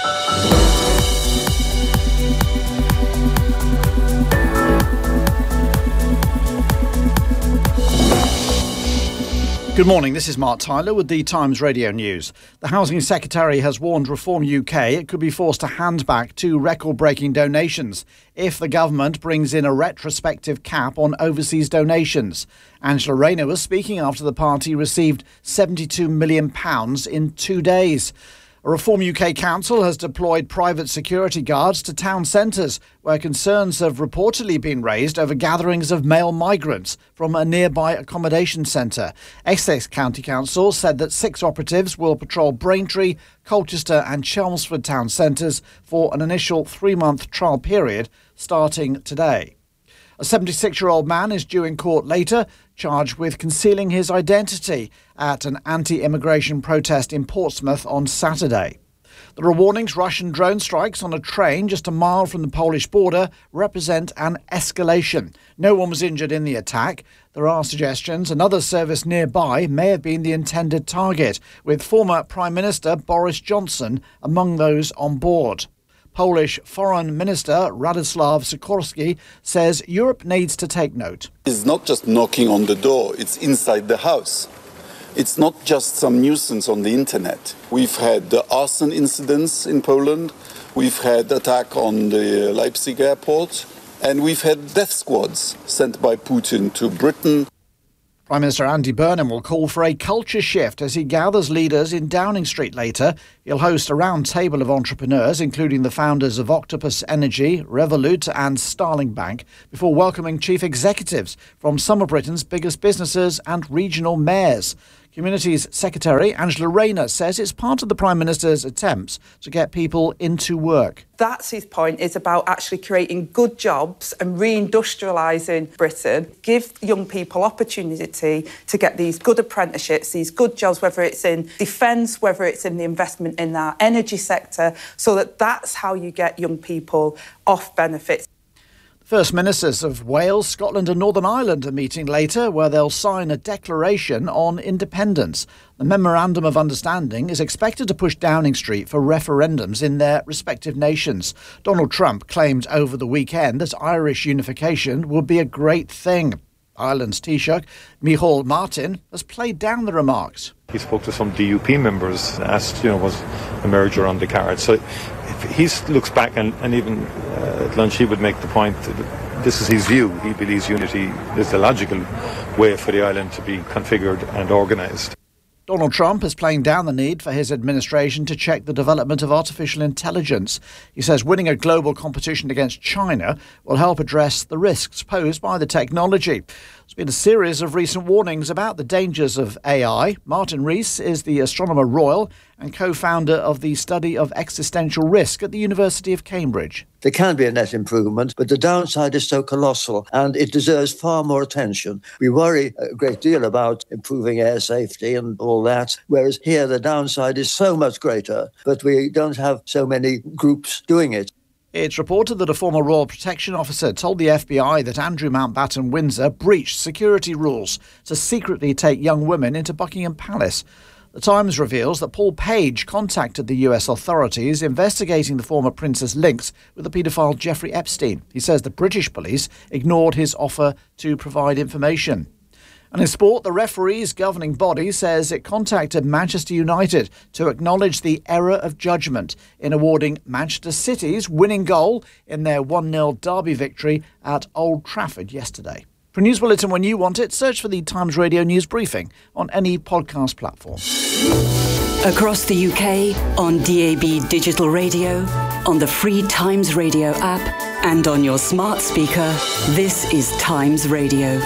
Good morning, this is Mark Tyler with the Times Radio News. The Housing Secretary has warned Reform U K it could be forced to hand back two record-breaking donations if the government brings in a retrospective cap on overseas donations. Angela Rayner was speaking after the party received seventy-two million pounds in two days. A Reform U K council has deployed private security guards to town centres where concerns have reportedly been raised over gatherings of male migrants from a nearby accommodation centre. Essex County Council said that six operatives will patrol Braintree, Colchester and Chelmsford town centres for an initial three-month trial period starting today. A seventy-six-year-old man is due in court later, charged with concealing his identity at an anti-immigration protest in Portsmouth on Saturday. There are warnings Russian drone strikes on a train just a mile from the Polish border represent an escalation. No one was injured in the attack. There are suggestions another service nearby may have been the intended target, with former Prime Minister Boris Johnson among those on board. Polish Foreign Minister Radoslaw Sikorski says Europe needs to take note. It's not just knocking on the door, it's inside the house. It's not just some nuisance on the internet. We've had the arson incidents in Poland, we've had attack on the Leipzig airport, and we've had death squads sent by Putin to Britain. Prime Minister Andy Burnham will call for a culture shift as he gathers leaders in Downing Street later. He'll host a round table of entrepreneurs, including the founders of Octopus Energy, Revolut and Starling Bank, before welcoming chief executives from some of Britain's biggest businesses and regional mayors. Communities Secretary Angela Rayner says it's part of the Prime Minister's attempts to get people into work. That's his point, is about actually creating good jobs and reindustrialising Britain, give young people opportunity to get these good apprenticeships, these good jobs, whether it's in defence, whether it's in the investment in our energy sector, so that that's how you get young people off benefits. First Ministers of Wales, Scotland and Northern Ireland are meeting later, where they'll sign a declaration on independence. The Memorandum of Understanding is expected to push Downing Street for referendums in their respective nations. Donald Trump claimed over the weekend that Irish unification would be a great thing. Ireland's Taoiseach, Micheál Martin, has played down the remarks. He spoke to some D U P members, asked, you know, was a merger on the cards. So if he looks back, and, and even uh, at lunch he would make the point that this is his view. He believes unity is the logical way for the island to be configured and organised. Donald Trump is playing down the need for his administration to check the development of artificial intelligence. He says winning a global competition against China will help address the risks posed by the technology. There's been a series of recent warnings about the dangers of A I. Martin Rees is the Astronomer Royal and co-founder of the Study of Existential Risk at the University of Cambridge. There can be a net improvement, but the downside is so colossal and it deserves far more attention. We worry a great deal about improving air safety and all that, whereas here the downside is so much greater, but we don't have so many groups doing it. It's reported that a former Royal Protection Officer told the F B I that Andrew Mountbatten Windsor breached security rules to secretly take young women into Buckingham Palace. The Times reveals that Paul Page contacted the U S authorities investigating the former prince's links with the paedophile Jeffrey Epstein. He says the British police ignored his offer to provide information. And in sport, the referees' governing body says it contacted Manchester United to acknowledge the error of judgment in awarding Manchester City's winning goal in their one nil derby victory at Old Trafford yesterday. For a news bulletin when you want it, search for the Times Radio News Briefing on any podcast platform. Across the U K, on D A B digital radio, on the free Times Radio app, and on your smart speaker, this is Times Radio.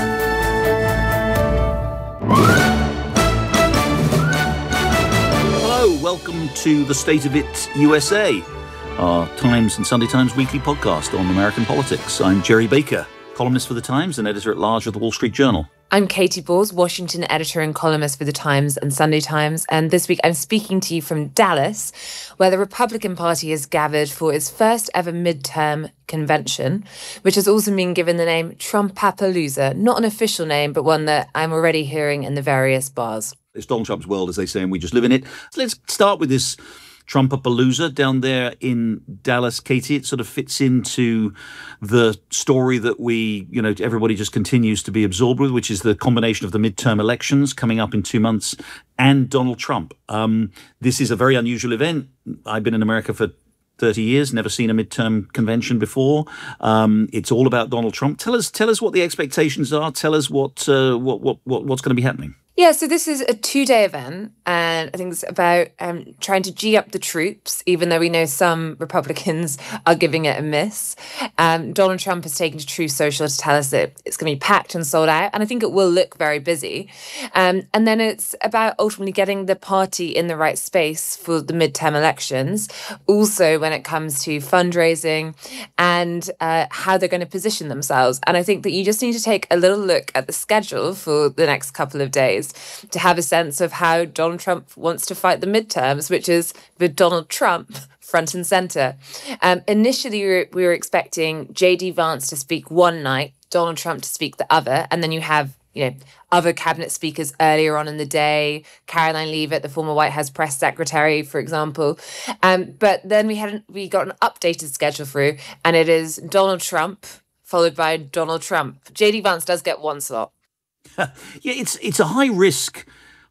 Hello, welcome to the State of It U S A, our Times and Sunday Times weekly podcast on American politics. I'm Jerry Baker, columnist for The Times and editor-at-large of The Wall Street Journal. I'm Katie Bowles, Washington editor and columnist for The Times and Sunday Times, and this week I'm speaking to you from Dallas, where the Republican Party has gathered for its first ever midterm convention, which has also been given the name Trumpapalooza, not an official name, but one that I'm already hearing in the various bars. It's Donald Trump's world, as they say, and we just live in it. So let's start with this Trumpapalooza down there in Dallas, Katie. It sort of fits into the story that we, you know, everybody just continues to be absorbed with, which is the combination of the midterm elections coming up in two months and Donald Trump. Um, this is a very unusual event. I've been in America for thirty years, never seen a midterm convention before. Um, it's all about Donald Trump. Tell us, tell us what the expectations are. Tell us what, uh, what, what, what, what's going to be happening. Yeah, so this is a two-day event, and I think it's about um, trying to G up the troops, even though we know some Republicans are giving it a miss. Um, Donald Trump has taken to Truth Social to tell us that it's going to be packed and sold out, and I think it will look very busy. Um, and then it's about ultimately getting the party in the right space for the midterm elections, also when it comes to fundraising and uh, how they're going to position themselves. And I think that you just need to take a little look at the schedule for the next couple of days to have a sense of how Donald Trump wants to fight the midterms, which is with Donald Trump front and centre. Um, initially, we were, we were expecting J D Vance to speak one night, Donald Trump to speak the other, and then you have, you know, other cabinet speakers earlier on in the day, Caroline Leavitt, the former White House press secretary, for example. Um, but then we had an, we got an updated schedule through, and it is Donald Trump followed by Donald Trump. J D Vance does get one slot. Yeah, it's it's a high risk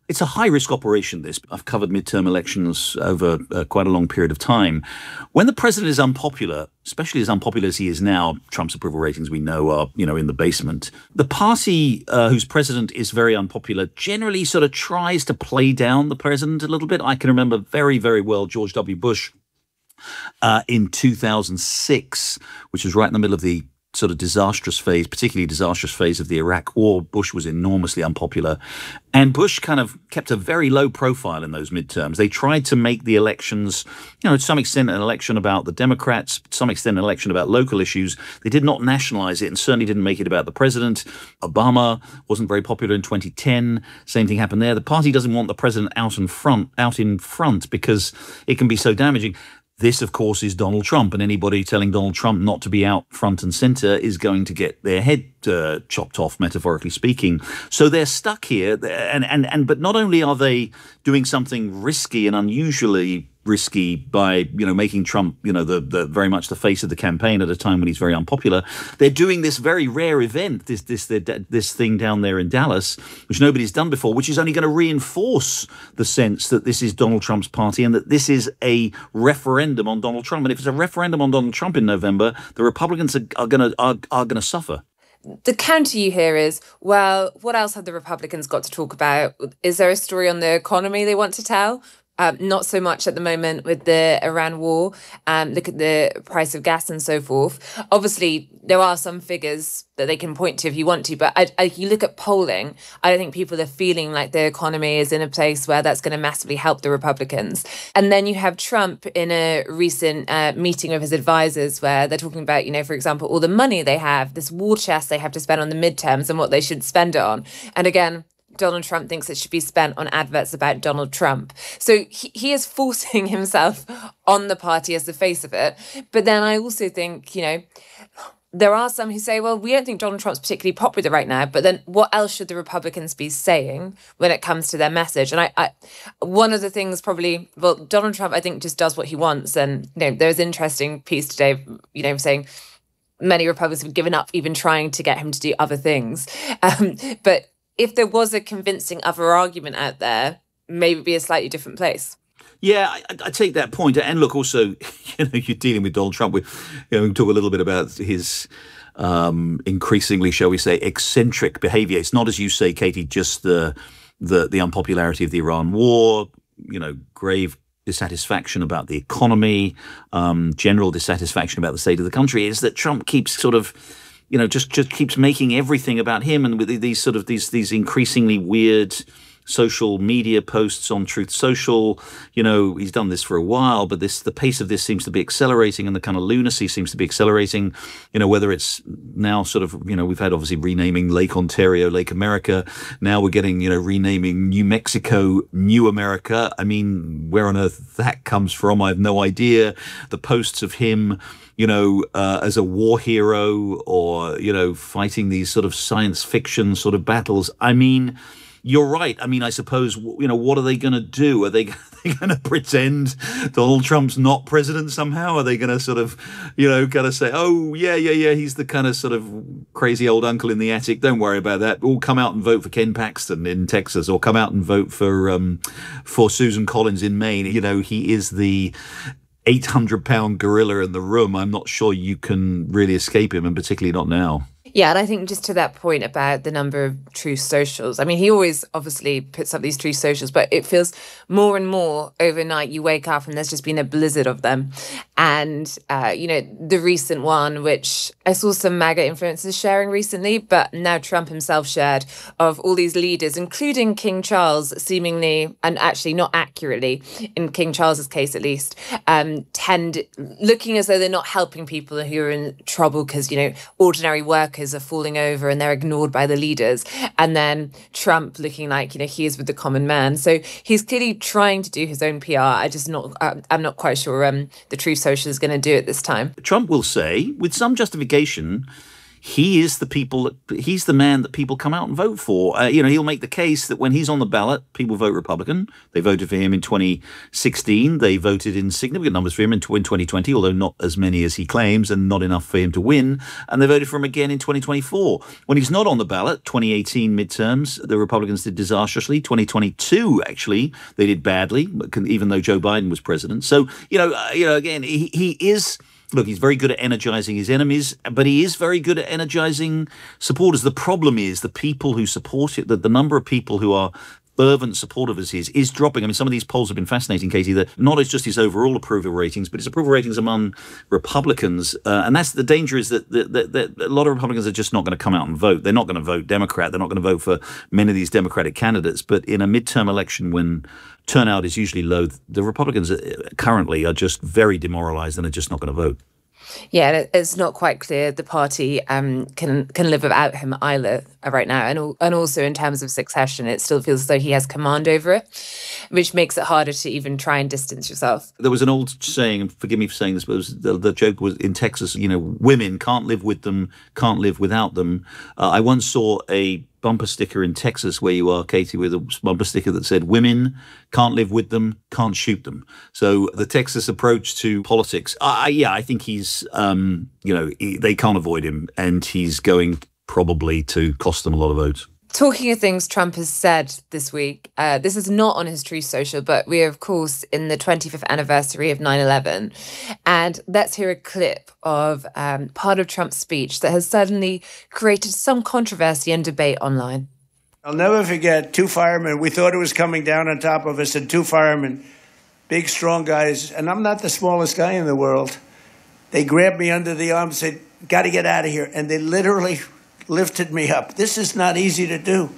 It's a high-risk operation, this. I've covered midterm elections over uh, quite a long period of time. When the president is unpopular, especially as unpopular as he is now, Trump's approval ratings, we know, are, you know, in the basement. The party uh, whose president is very unpopular generally sort of tries to play down the president a little bit. I can remember very, very well George W. Bush uh, in two thousand six, which was right in the middle of the sort of disastrous phase, particularly disastrous phase of the Iraq War. Bush was enormously unpopular. And Bush kind of kept a very low profile in those midterms. They tried to make the elections, you know, to some extent an election about the Democrats, to some extent an election about local issues. They did not nationalize it and certainly didn't make it about the president. Obama wasn't very popular in twenty ten. Same thing happened there. The party doesn't want the president out in front, out in front because it can be so damaging. This, of course, is Donald Trump, and anybody telling Donald Trump not to be out front and center is going to get their head uh, chopped off, metaphorically speaking. So they're stuck here, and, and, and but not only are they doing something risky and unusually risky by, you know, making Trump, you know, the, the very much the face of the campaign at a time when he's very unpopular. They're doing this very rare event, this this this thing down there in Dallas, which nobody's done before, which is only going to reinforce the sense that this is Donald Trump's party and that this is a referendum on Donald Trump. And if it's a referendum on Donald Trump in November, the Republicans are, are going to are, are going to suffer. The counter you hear is, well, what else have the Republicans got to talk about? Is there a story on the economy they want to tell? Um, not so much at the moment with the Iran war. Um, look at the price of gas and so forth. Obviously, there are some figures that they can point to if you want to, but I, I, you look at polling, I don't think people are feeling like the economy is in a place where that's going to massively help the Republicans. And then you have Trump in a recent uh, meeting of his advisors where they're talking about, you know, for example, all the money they have, this war chest they have to spend on the midterms and what they should spend it on. And again, Donald Trump thinks it should be spent on adverts about Donald Trump. So he, he is forcing himself on the party as the face of it. But then I also think, you know, there are some who say, well, we don't think Donald Trump's particularly popular right now, but then what else should the Republicans be saying when it comes to their message? And I, I one of the things probably, well, Donald Trump, I think, just does what he wants. And, you know, there's an interesting piece today, you know, saying many Republicans have given up even trying to get him to do other things. Um, but if there was a convincing other argument out there, maybe it'd be a slightly different place. Yeah, I, I take that point. And look, also, you know, you're dealing with Donald Trump. We, you know, we can talk a little bit about his um, increasingly, shall we say, eccentric behaviour. It's not, as you say, Katie, just the the the unpopularity of the Iran war. You know, grave dissatisfaction about the economy, um, general dissatisfaction about the state of the country. Is that Trump keeps sort of, you know, just just keeps making everything about him, and with these sort of these these increasingly weird social media posts on Truth Social. You know, he's done this for a while, but this the pace of this seems to be accelerating, and the kind of lunacy seems to be accelerating. You know, whether it's now sort of, you know, we've had obviously renaming Lake Ontario, Lake America. Now we're getting, you know, renaming New Mexico, New America. I mean, where on earth that comes from, I have no idea. The posts of him, you know, uh, as a war hero, or, you know, fighting these sort of science fiction sort of battles. I mean, you're right. I mean, I suppose, you know, what are they going to do? Are they, they going to pretend Donald Trump's not president somehow? Are they going to sort of, you know, kind of say, oh, yeah, yeah, yeah, he's the kind of sort of crazy old uncle in the attic. Don't worry about that. All come out and vote for Ken Paxton in Texas, or come out and vote for um, for Susan Collins in Maine. You know, he is the eight hundred pound gorilla in the room. I'm not sure you can really escape him, and particularly not now. Yeah, and I think just to that point about the number of Truth Socials, I mean, he always obviously puts up these Truth Socials, but it feels more and more overnight you wake up and there's just been a blizzard of them. And, uh, you know, the recent one, which I saw some MAGA influencers sharing recently, but now Trump himself shared, of all these leaders, including King Charles, seemingly, and actually not accurately, in King Charles's case at least, um, tend, looking as though they're not helping people who are in trouble because, you know, ordinary workers are falling over and they're ignored by the leaders. And then Trump looking like, you know, he is with the common man. So he's clearly trying to do his own P R. I just not, I'm not quite sure um, the Truth Social is going to do it this time. Trump will say, with some justification, he is the people that he's the man that people come out and vote for. Uh, you know, he'll make the case that when he's on the ballot, people vote Republican. They voted for him in twenty sixteen. They voted in significant numbers for him in twenty twenty, although not as many as he claims and not enough for him to win. And they voted for him again in twenty twenty-four. When he's not on the ballot, twenty eighteen midterms, the Republicans did disastrously. twenty twenty-two, actually, they did badly, even though Joe Biden was president. So, you know, uh, you know, again, he, he is... Look, he's very good at energizing his enemies, but he is very good at energizing supporters. The problem is the people who support it, the, the number of people who are fervent supporters of his is dropping. I mean, some of these polls have been fascinating, Katie, that not as just his overall approval ratings, but his approval ratings among Republicans. Uh, and that's the danger is that, that, that, that a lot of Republicans are just not going to come out and vote. They're not going to vote Democrat. They're not going to vote for many of these Democratic candidates. But in a midterm election when turnout is usually low, the Republicans currently are just very demoralized and are just not going to vote. Yeah, it's not quite clear the party um, can can live without him either right now. And, and also in terms of succession, it still feels as though he has command over it, which makes it harder to even try and distance yourself. There was an old saying, and forgive me for saying this, but it was, the, the joke was in Texas, you know, women can't live with them, can't live without them. Uh, I once saw a bumper sticker in Texas where you are, Katie, with a bumper sticker that said, women can't live with them, can't shoot them. So the Texas approach to politics, uh, yeah, I think he's, um, you know, he, they can't avoid him, and he's going probably to cost them a lot of votes. Talking of things Trump has said this week, uh, this is not on his Truth Social, but we are, of course, in the twenty-fifth anniversary of nine eleven. And let's hear a clip of um, part of Trump's speech that has suddenly created some controversy and debate online. I'll never forget two firemen. We thought it was coming down on top of us, and two firemen, big, strong guys. And I'm not the smallest guy in the world. They grabbed me under the arm and said, got to get out of here. And they literally lifted me up. This is not easy to do.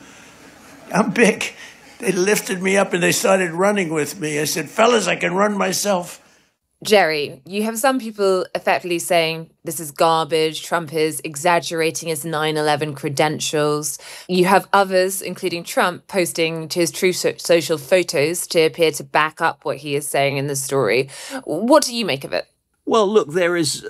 I'm big. They lifted me up and they started running with me. I said, fellas, I can run myself. Jerry, you have some people effectively saying this is garbage, Trump is exaggerating his nine eleven credentials. You have others, including Trump, posting to his Truth Social photos to appear to back up what he is saying in the story. What do you make of it? Well, look, there is...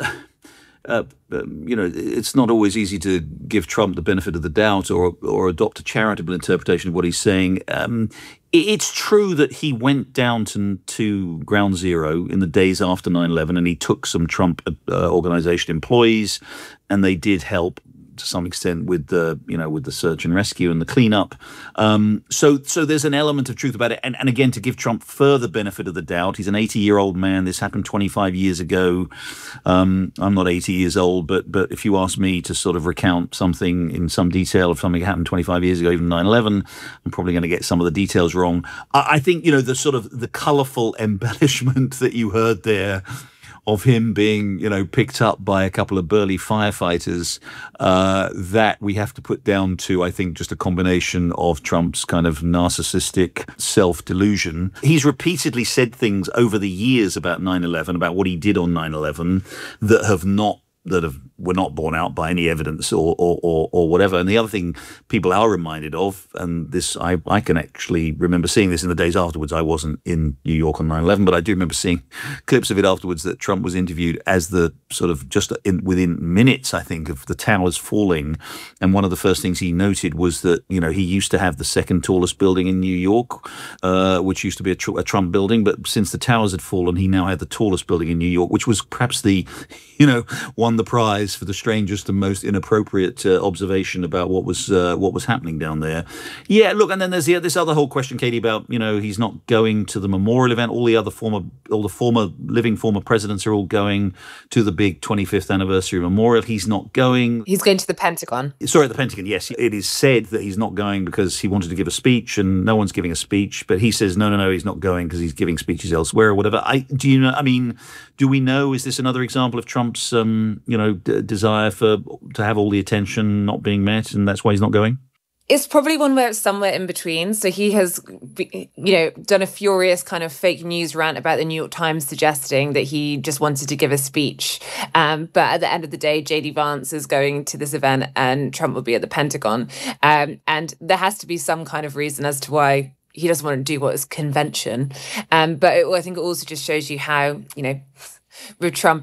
Uh, um, you know, it's not always easy to give Trump the benefit of the doubt or or adopt a charitable interpretation of what he's saying. Um, it's true that he went down to, to ground zero in the days after nine eleven, and he took some Trump uh, organization employees, and they did help to some extent with the, you know, with the search and rescue and the cleanup. Um, so, so there's an element of truth about it. And, and again, to give Trump further benefit of the doubt, he's an eighty-year-old man. This happened twenty-five years ago. Um, I'm not eighty years old, but but if you ask me to sort of recount something in some detail of something that happened twenty-five years ago, even nine eleven, I'm probably going to get some of the details wrong. I, I think, you know, the sort of the colourful embellishment that you heard there of him being, you know, picked up by a couple of burly firefighters, uh, that we have to put down to, I think, just a combination of Trump's kind of narcissistic self-delusion. He's repeatedly said things over the years about nine eleven, about what he did on nine eleven, that have not that have were not borne out by any evidence or, or, or, or whatever. And the other thing people are reminded of, and this I, I can actually remember seeing this in the days afterwards. I wasn't in New York on nine eleven, but I do remember seeing clips of it afterwards that Trump was interviewed as the sort of just in, within minutes, I think, of the towers falling. And one of the first things he noted was that, you know, he used to have the second tallest building in New York, uh, which used to be a, tr- a Trump building. But since the towers had fallen, he now had the tallest building in New York, which was perhaps the, you know, won the prize for the strangest and most inappropriate uh, observation about what was uh, what was happening down there. Yeah, look, and then there's the, this other whole question, Katie, about, you know, he's not going to the memorial event. All the other former, all the former living former presidents are all going to the big twenty-fifth anniversary memorial. He's not going. He's going to the Pentagon. Sorry, the Pentagon, yes. It is said that he's not going because he wanted to give a speech and no one's giving a speech. But he says, no, no, no, he's not going because he's giving speeches elsewhere or whatever. I do you know, I mean, do we know, is this another example of Trump's, um, you know, d- desire for to have all the attention not being met, and that's why he's not going? It's probably one where it's somewhere in between. So he has, you know, done a furious kind of fake news rant about the New York Times suggesting that he just wanted to give a speech. Um, but at the end of the day, J D Vance is going to this event and Trump will be at the Pentagon. Um, and there has to be some kind of reason as to why he doesn't want to do what is convention. Um, but it, I think it also just shows you how, you know, with Trump, it's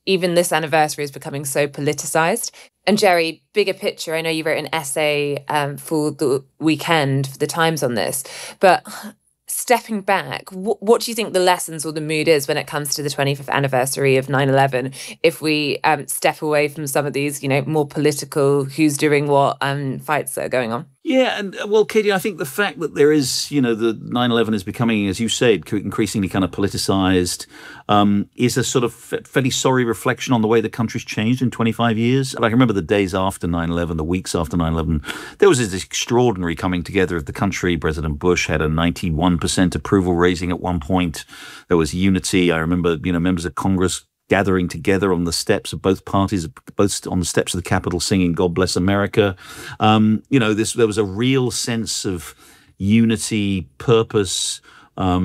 even this anniversary is becoming so politicized. And Jerry, bigger picture, I know you wrote an essay um, for the weekend for the Times on this, but stepping back, wh- what do you think the lessons or the mood is when it comes to the twenty-fifth anniversary of nine eleven? If we um, step away from some of these, you know, more political, who's doing what um, fights that are going on? Yeah, and well, Katie, I think the fact that there is, you know, the nine eleven is becoming, as you said, increasingly kind of politicized, um, is a sort of fairly sorry reflection on the way the country's changed in twenty-five years. Like, I remember the days after nine eleven, the weeks after nine eleven, there was this extraordinary coming together of the country. President Bush had a ninety-one percent approval rating at one point. There was unity. I remember, you know, members of Congress gathering together on the steps of both parties, both on the steps of the Capitol, singing "God Bless America." Um, you know, this there was a real sense of unity, purpose, um,